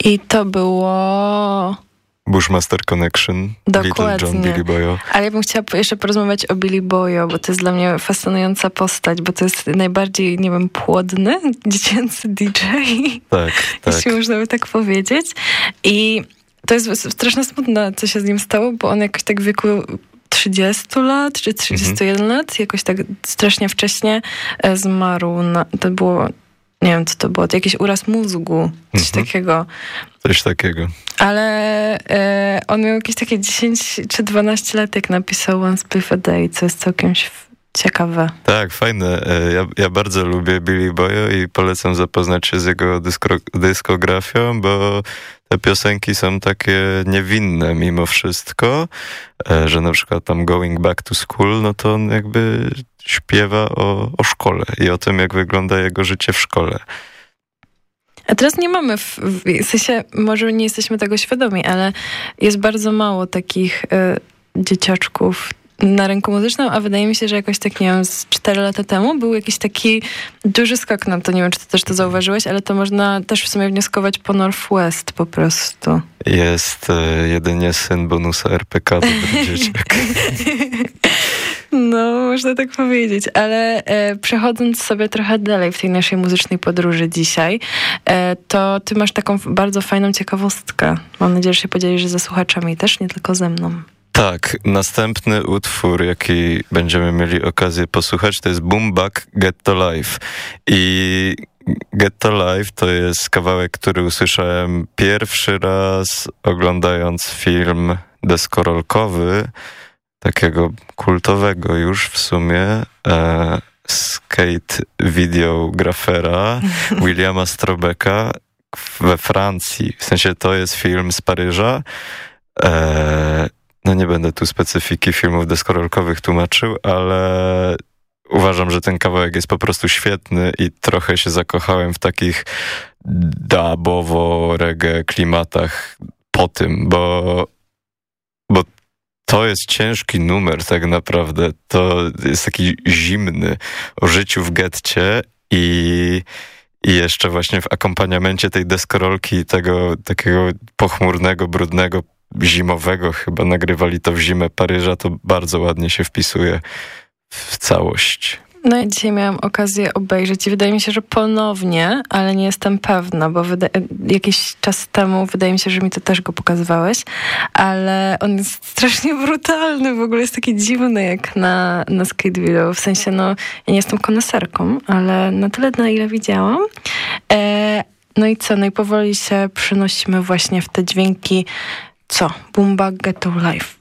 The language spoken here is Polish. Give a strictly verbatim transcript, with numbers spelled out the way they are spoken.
I to było... Bushmaster Connection, Dokładnie. Little John, Billy Boyo. Ale ja bym chciała jeszcze porozmawiać o Billy Boyo, bo to jest dla mnie fascynująca postać, bo to jest najbardziej, nie wiem, płodny, dziecięcy D J. Tak, tak. Jeśli można by tak powiedzieć. I to jest strasznie smutne, co się z nim stało, bo on jakoś tak w wieku trzydziestu lat, czy trzydziestu jeden mhm. lat, jakoś tak strasznie wcześnie zmarł. Na, to było... Nie wiem, co to było. To jakiś uraz mózgu. Coś mhm. takiego. Coś takiego. Ale e, on miał jakieś takie dziesięć czy dwanaście lat, jak napisał One Spliff a Day, co jest całkiem ciekawe. Tak, fajne. Ja, ja bardzo lubię Billy Boyo i polecam zapoznać się z jego dyskro, dyskografią, bo te piosenki są takie niewinne mimo wszystko, że na przykład tam Going Back to School, no to on jakby śpiewa o, o szkole i o tym, jak wygląda jego życie w szkole. A teraz nie mamy, w, w sensie, może nie jesteśmy tego świadomi, ale jest bardzo mało takich y, dzieciaczków na rynku muzycznym, a wydaje mi się, że jakoś tak, nie wiem, z cztery lata temu był jakiś taki duży skok na to. Nie wiem, czy ty też to zauważyłeś, ale to można też w sumie wnioskować po Northwest po prostu. Jest y, jedynie syn bonusa R P K, dobry dzieciak. No, można tak powiedzieć, ale e, przechodząc sobie trochę dalej w tej naszej muzycznej podróży dzisiaj, e, to ty masz taką bardzo fajną ciekawostkę. Mam nadzieję, że się podzielisz ze słuchaczami też, nie tylko ze mną. Tak, następny utwór, jaki będziemy mieli okazję posłuchać, to jest Boom Bap Get to Life. I Get to Life to jest kawałek, który usłyszałem pierwszy raz oglądając film deskorolkowy, takiego kultowego już w sumie, e, skate videografera Williama Strobecka we Francji. W sensie to jest film z Paryża. E, no nie będę tu specyfiki filmów deskorolkowych tłumaczył, ale uważam, że ten kawałek jest po prostu świetny i trochę się zakochałem w takich dubowo-reggae klimatach po tym, bo, bo to jest ciężki numer tak naprawdę. To jest taki zimny o życiu w getcie i, i jeszcze właśnie w akompaniamencie tej deskorolki, tego takiego pochmurnego, brudnego, zimowego, chyba nagrywali to w zimę Paryża, to bardzo ładnie się wpisuje w całość. No ja dzisiaj miałam okazję obejrzeć i wydaje mi się, że ponownie, ale nie jestem pewna, bo wyda- jakiś czas temu wydaje mi się, że mi to też go pokazywałeś, ale on jest strasznie brutalny, w ogóle jest taki dziwny jak na, na skate video, w sensie no ja nie jestem koneserką, ale na tyle, na ile widziałam. E, no i co, no i powoli się przenosimy właśnie w te dźwięki, co? Boom Bap Get to Life.